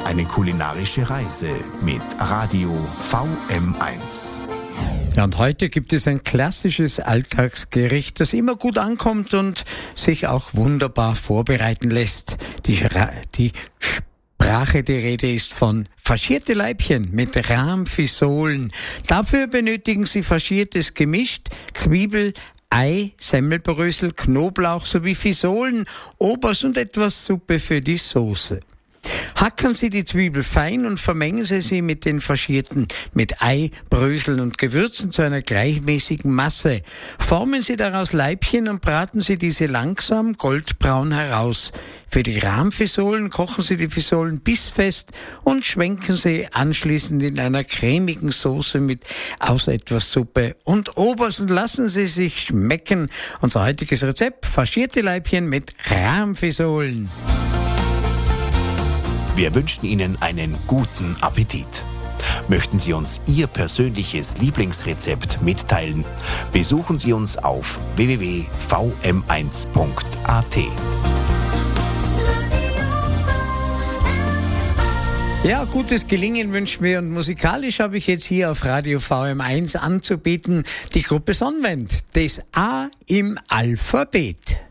Eine kulinarische Reise mit Radio VM1. Ja, und heute gibt es ein klassisches Alltagsgericht, das immer gut ankommt und sich auch wunderbar vorbereiten lässt. Die Rede ist von faschierte Leibchen mit Rahmfisolen. Dafür benötigen Sie faschiertes Gemisch, Zwiebel, Ei, Semmelbrösel, Knoblauch sowie Fisolen, Obers und etwas Suppe für die Soße. Hacken Sie die Zwiebel fein und vermengen Sie sie mit den Faschierten mit Ei, Bröseln und Gewürzen zu einer gleichmäßigen Masse. Formen Sie daraus Leibchen und braten Sie diese langsam goldbraun heraus. Für die Rahmfisolen kochen Sie die Fisolen bissfest und schwenken sie anschließend in einer cremigen Soße mit aus etwas Suppe und Obers und lassen Sie sich schmecken. Unser heutiges Rezept: faschierte Leibchen mit Rahmfisolen. Wir wünschen Ihnen einen guten Appetit. Möchten Sie uns Ihr persönliches Lieblingsrezept mitteilen? Besuchen Sie uns auf www.vm1.at. Ja, gutes Gelingen wünschen wir, und musikalisch habe ich jetzt hier auf Radio VM1 anzubieten die Gruppe Sonnenwend, das A im Alphabet.